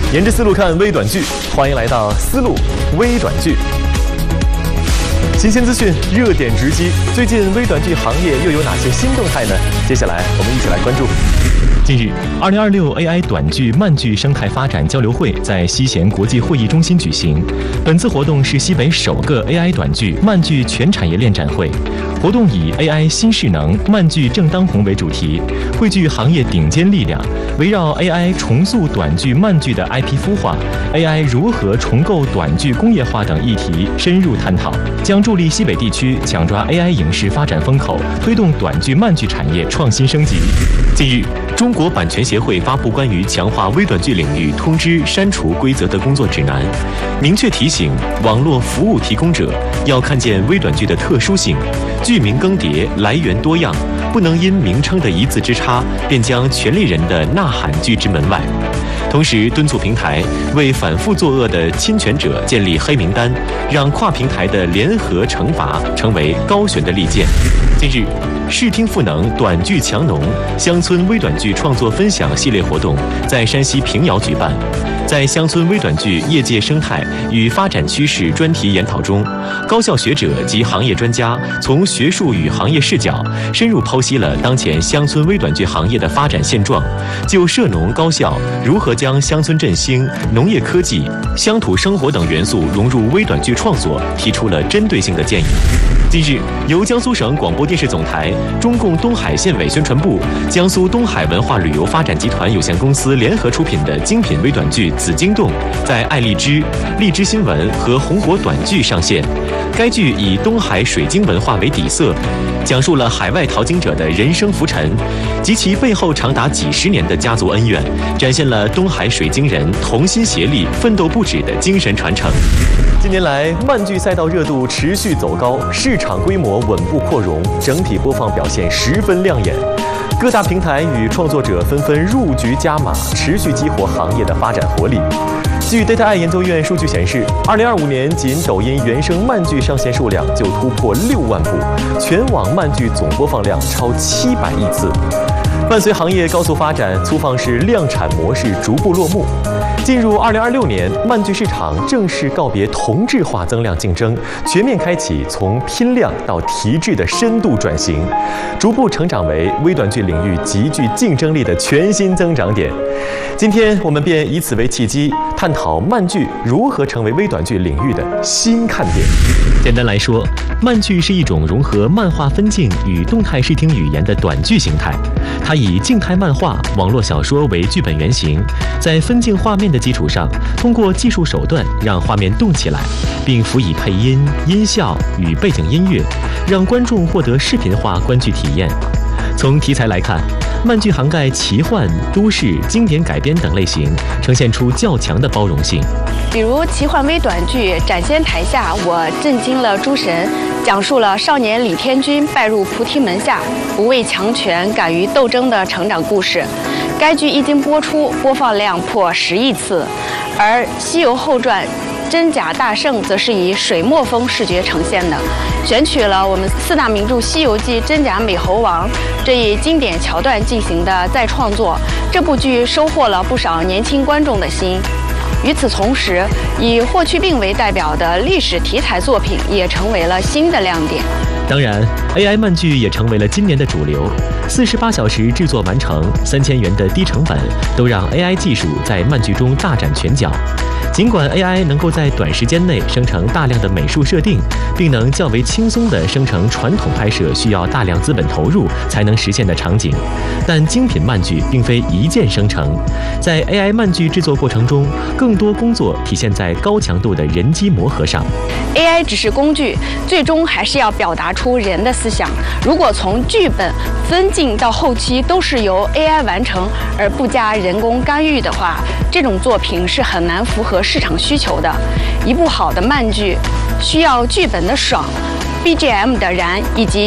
沿着思路看微短剧，欢迎来到思路微短剧。新鲜资讯，热点直击。最近微短剧行业又有哪些新动态呢？接下来我们一起来关注。近日，2026 AI 短剧漫剧生态发展交流会在西咸国际会议中心举行。本次活动是西北首个 AI 短剧漫剧全产业链展会。活动以 AI 新势能、漫剧正当红为主题，汇聚行业顶尖力量，围绕 AI 重塑短剧漫剧的 IP 孵化、AI 如何重构短剧工业化等议题深入探讨，将助力西北地区抢抓 AI 影视发展风口，推动短剧漫剧产业创新升级。近日，中国版权协会发布关于强化微短剧领域通知删除规则的工作指南，明确提醒网络服务提供者要看见微短剧的特殊性，剧名更迭、来源多样，不能因名称的一字之差便将权利人的呐喊拒之门外。同时敦促平台为反复作恶的侵权者建立黑名单，让跨平台的联合惩罚成为高悬的利剑。近日，视听赋能短剧强农乡村微短剧创作分享系列活动在山西平遥举办。在乡村微短剧业界生态与发展趋势专题研讨中，高校学者及行业专家从学术与行业视角深入剖析了当前乡村微短剧行业的发展现状，就涉农高校如何将乡村振兴、农业科技、乡土生活等元素融入微短剧创作提出了针对性的建议。近日，由江苏省广播电视总台、中共东海县委宣传部、江苏东海文化旅游发展集团有限公司联合出品的精品微短剧《紫荆洞》在爱荔枝、荔枝新闻和红果短剧上线。该剧以东海水晶文化为底色，讲述了海外淘金者的人生浮沉及其背后长达几十年的家族恩怨，展现了东海水晶人同心协力、奋斗不止的精神传承。近年来，漫剧赛道热度持续走高，市场规模稳步扩容，整体播放表现十分亮眼。各大平台与创作者纷纷入局加码，持续激活行业的发展活力。据 Data Eye 研究院数据显示，2025年仅抖音原生漫剧上线数量就突破6万部，全网漫剧总播放量超700亿次。伴随行业高速发展，粗放式量产模式逐步落幕。进入2026年，漫剧市场正式告别同质化增量竞争，全面开启从拼量到提质的深度转型，逐步成长为微短剧领域极具竞争力的全新增长点。今天我们便以此为契机，探讨漫剧如何成为微短剧领域的新看点。简单来说，漫剧是一种融合漫画分镜与动态视听语言的短剧形态。它以静态漫画、网络小说为剧本原型，在分镜画面的基础上，通过技术手段让画面动起来，并辅以配音、音效与背景音乐，让观众获得视频化观剧体验。从题材来看，漫剧涵盖奇幻、都市、经典改编等类型，呈现出较强的包容性。 比如奇幻微短剧《斩仙台下我震惊了诸神》，讲述了少年李天君拜入菩提门下，不畏强权、敢于斗争的成长故事。该剧一经播出，播放量破10亿次。而《西游后传》真假大圣则是以水墨风视觉呈现的，选取了我们4大名著《西游记》真假美猴王这一经典桥段进行的再创作。这部剧收获了不少年轻观众的心。与此同时，以霍去病为代表的历史题材作品也成为了新的亮点。 当然 ，AI 漫剧也成为了今年的主流。48小时制作完成，3000元的低成本，都让 AI 技术在漫剧中大展拳脚。尽管 AI 能够在短时间内生成大量的美术设定，并能较为轻松地生成传统拍摄需要大量资本投入才能实现的场景，但精品漫剧并非一键生成。在 AI 漫剧制作过程中，更多工作体现在高强度的人机磨合上。 AI 只是工具，最终还是要表达出人的思想。如果从剧本、分镜到后期都是由 AI 完成，而不加人工干预的话，这种作品是很难符合市场需求的。一部好的漫剧需要剧本的爽、BGM 的燃以及